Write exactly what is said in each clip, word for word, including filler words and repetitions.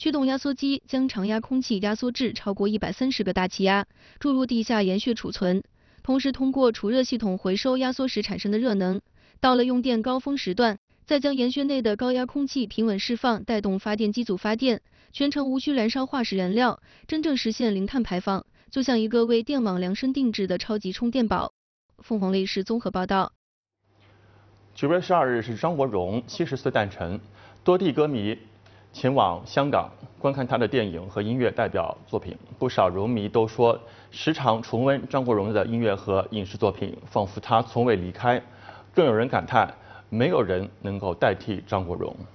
驱动压缩机将常压空气压缩至超过一百三十个大气压，注入地下岩穴储存，同时通过储热系统回收压缩时产生的热能。到了用电高峰时段，再将岩穴内的高压空气平稳释放，带动发电机组发电，全程无需燃烧化石燃料，真正实现零碳排放，就像一个为电网量身定制的超级充电宝。凤凰卫视综合报道。 九月十二日是张国荣七十岁诞辰，多地歌迷前往香港观看他的电影和音乐代表作品，不少荣迷都说，时常重温张国荣的音乐和影视作品，仿佛他从未离开。更有人感叹，没有人能够代替张国荣。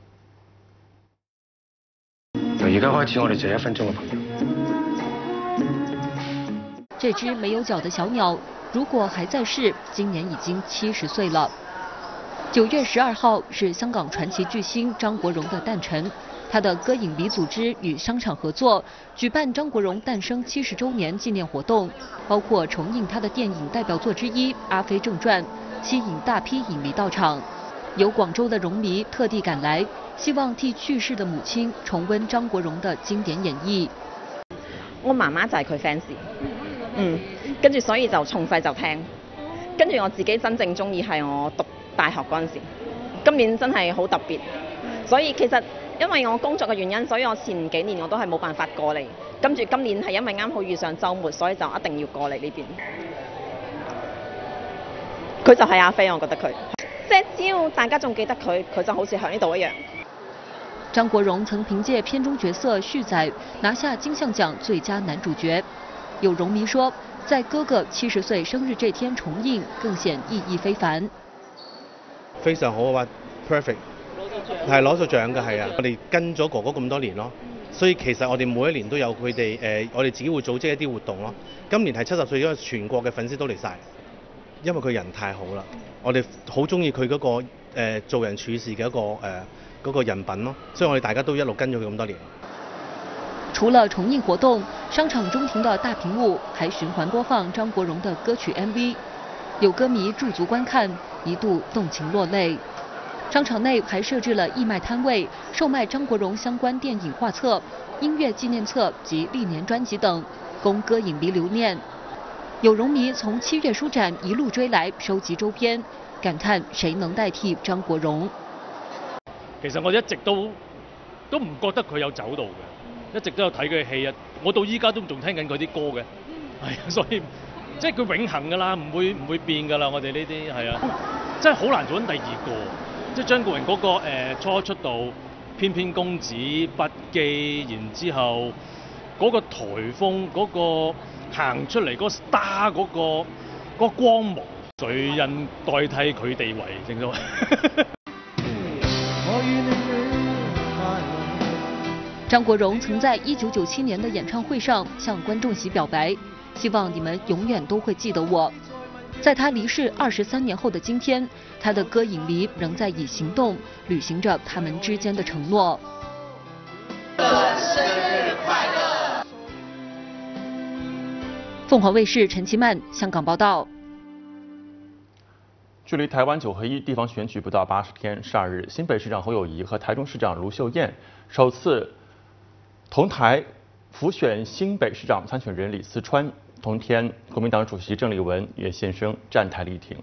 由而家開始，我哋就一分鐘嘅朋友。 这只没有脚的小鸟，如果还在世，今年已经七十岁了。九月十二号是香港传奇巨星张国荣的诞辰。他的歌影迷组织与商场合作，举办张国荣诞生七十周年纪念活动，包括重映他的电影代表作之一《阿飞正传》，吸引大批影迷到场。有广州的荣迷特地赶來，希望替去世的母親重溫張國榮的經典演繹。 我媽媽就係佢 fans， 嗯，跟住所以就從細就聽，跟住我自己真正中意係我讀大學嗰陣時。今年真係好特別，所以其實因為我工作嘅原因，所以我前幾年我都係冇辦法過嚟，跟住今年係因為啱好遇上週末，所以就一定要過嚟呢邊。佢就係阿飛，我覺得佢。即係只要大家仲記得佢，佢就好似喺呢度一樣。 張國榮曾憑借片中角色旭仔拿下金像獎最佳男主角。有榮迷說，在哥哥七十歲生日這天重映，更顯意義非凡。 非常好啊 ，perfect， 係攞咗獎嘅係啊！我哋跟咗哥哥咁多年咯，所以其實我哋每一年都有佢哋誒，我哋自己會組織一啲活動咯。今年係七十歲，因為全國嘅粉絲都嚟晒。因為佢人太好啦，我哋好中意佢嗰個、呃、做人處事嘅一個誒嗰、呃那個人品咯，所以我哋大家都一路跟咗佢咁多年。 除了重映活動，商場中庭的大屏幕還循環播放張國榮的歌曲 M V， 有歌迷駐足觀看，一度動情落淚。商場內還設置了義賣攤位，售賣張國榮相關電影畫冊、音樂紀念冊及歷年專輯等，供歌影迷留念。有榮迷從七月書展一路追來收集周邊，感嘆誰能代替張國榮？ 其實我一直都都唔覺得佢有走到嘅，一直都有睇佢嘅戲啊！我到依家都仲聽緊佢啲歌嘅，係啊，所以即係佢永恆㗎啦，唔會唔會變㗎啦！我哋呢啲係啊，真係好難做緊第二個，即係張國榮嗰、嗰個、呃、初出道翩翩公子筆記，然之後嗰個颱風嗰、嗰個。行出嚟嗰個 star 嗰個嗰個光芒，誰人代替佢地位？正所謂。 張國榮曾在一九九七年的演唱會上向觀眾席表白，希望你們永遠都會記得我。在他離世二十三年後的今天，他的歌影迷仍在以行動履行着他們之間的承諾。生日快樂！鳳凰衛視陳其曼香港報道。 距離台灣九合一地方選舉不到八十天，十二日，新北市長侯友宜和台中市長盧秀燕首次同台輔選新北市長參選人李四川。同天，國民黨主席鄭麗文也現身站台力挺。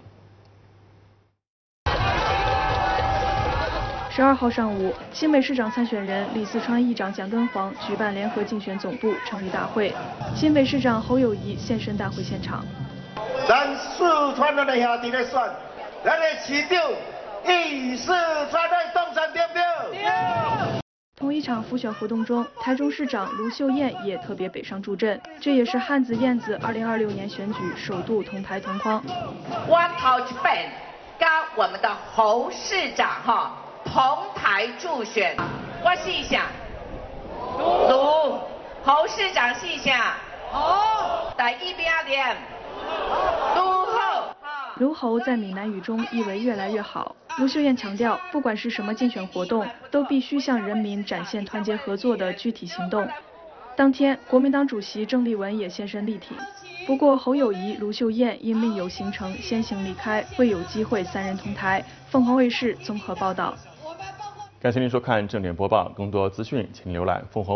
十二號上午，新北市長參選人李四川議長蔣根煌舉辦聯合競選總部成立大會，新北市長侯友宜現身大會現場。 咱四川的兄弟來選，咱的市長以四川來當選對不對？ 同一場輔選活動中，台中市長盧秀燕也特別北上助陣，這也是漢子燕子二零二六年選舉首度同台同框。 我頭一本跟我們的侯市長哈。同台助選，我試一下，盧侯市長試一下，好，第一邊點，盧侯。 盧侯在閩南語中意為越來越好。盧秀燕強調，不管是什麼競選活動，都必須向人民展現團結合作的具體行動。當天，國民黨主席鄭麗文也現身力挺。不過，侯友宜、盧秀燕因另有行程先行離開，未有機會三人同台。鳳凰衛視綜合報道。 感謝您收看正點播報，更多資訊請瀏覽鳳凰。